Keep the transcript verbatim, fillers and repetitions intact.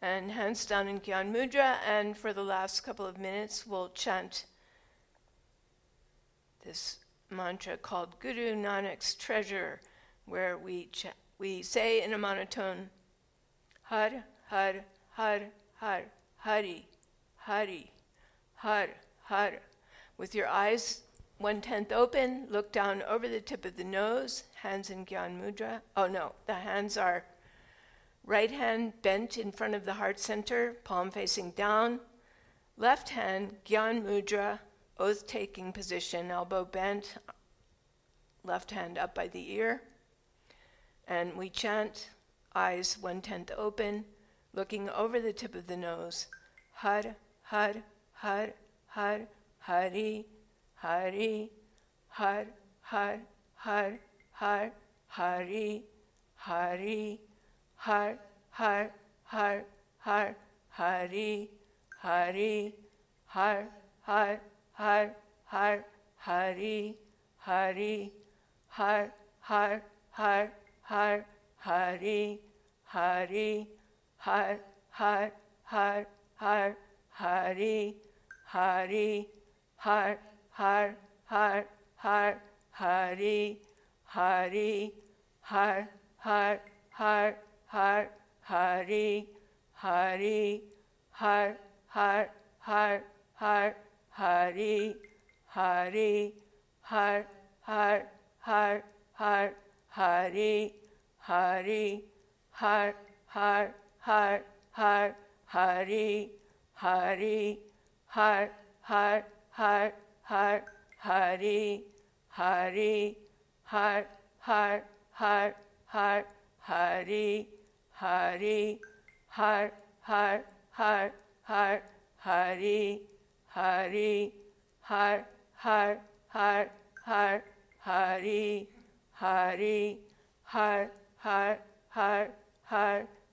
and hands down in Gyan Mudra, and for the last couple of minutes we'll chant this mantra called Guru Nanak's Treasure, where we ch- we say in a monotone, Har, Har, Har, Har, Hari, Hari, Har, Har. With your eyes one-tenth open, look down over the tip of the nose, hands in Gyan Mudra. Oh no, the hands are right hand bent in front of the heart center, palm facing down. Left hand, Gyan Mudra, oath-taking position, elbow bent, left hand up by the ear. And we chant, eyes one-tenth open, looking over the tip of the nose. Har, Har, Har, Har, Hari, Hari, Har, Har, Har, Har, Hari, Hari, Har, Har, Har, Har, Hari, Hari, Har, Har, Har, Har, Hari, Hari, Har, Har, Har, Har, Hari, Hari, Har, Har, Har, Har, Hari, Hari, Har, Har, Har, Har, Hari, Hari, Har, Har, Har, Har, Hari, Hari, Har, Har, Har, Har, Hari, Hari, Har, Har, Har, Har, Hari, Hari, Har, Har, Har, Har, Hari, Hari, Har, Har, Har, Har, Hari, Hari, Har, Har, Har, Har, Hari, Hari, Har, Har, Har, Har, Hari, Hari, Har, Har, Har, Har, Hari, Hari, Har, Har, Har, Har,